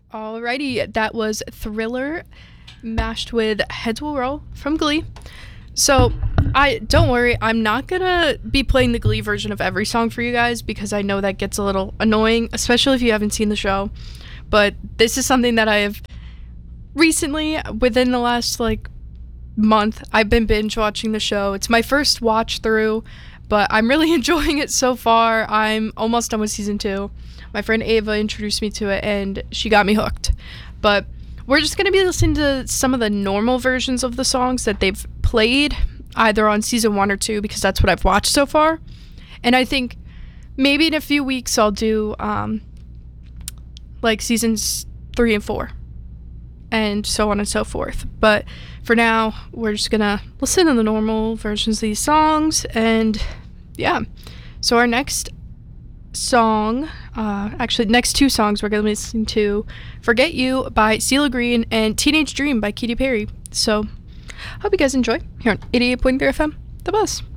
Alrighty, that was Thriller mashed with Heads Will Roll from Glee. So, don't worry, I'm not gonna be playing the Glee version of every song for you guys because I know that gets a little annoying, especially if you haven't seen the show. But this is something that I have recently, within the last month, I've been binge watching the show. It's my first watch through, but I'm really enjoying it so far. I'm almost done with season 2. My friend Ava introduced me to it and she got me hooked. But we're just going to be listening to some of the normal versions of the songs that they've played, either on season 1 or 2, because that's what I've watched so far. And I think maybe in a few weeks I'll do seasons 3 and 4, and so on and so forth. But for now, we're just going to listen to the normal versions of these songs. And yeah, so our next song, next 2 songs, we're going to be listening to Forget You by CeeLo Green and Teenage Dream by Katy Perry. So hope you guys enjoy here on 88.3 FM, The Buzz.